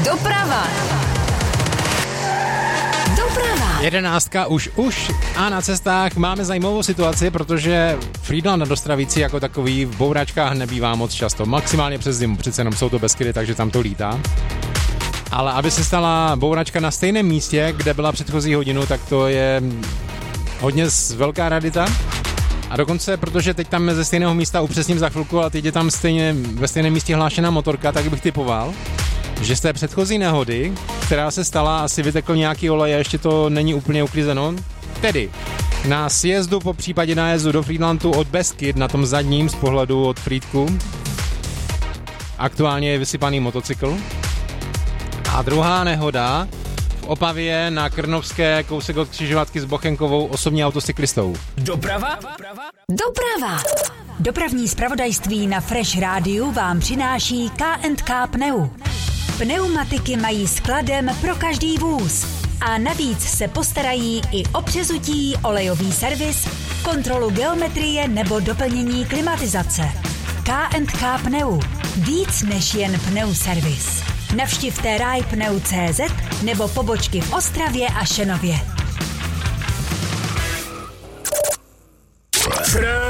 Doprava. 11 už a na cestách máme zajímavou situaci, protože Frýdlant nad Ostravicí jako takový v bouráčkách nebývá moc často, maximálně přes zimu, přece jenom jsou to Beskydy, takže tam to lítá. Ale aby se stala bouračka na stejném místě, kde byla předchozí hodinu, tak to je hodně velká rarita. A dokonce, protože teď tam ze stejného místa upřesním za chvilku, ale teď je tam ve stejném místě hlášená motorka, tak bych typoval, že z té předchozí nehody, která se stala, asi vytekl nějaký olej a ještě to není úplně uklizeno. Tedy na sjezdu, po případě nájezdu do Frýdlantu od Beskyd, na tom zadním z pohledu od Frýdku, aktuálně je vysypaný motocykl. A druhá nehoda v Opavě na Krnovské, kousek od křižovatky s Bochenkovou, osobní autocyklistou. Doprava. Dopravní zpravodajství na Fresh Rádiu vám přináší K&K Pneu. Pneumatiky mají skladem pro každý vůz. A navíc se postarají i o přezutí, olejový servis, kontrolu geometrie nebo doplnění klimatizace. K&K Pneu. Víc než jen pneuservis. Navštivte rajpneu.cz nebo pobočky v Ostravě a Šenově.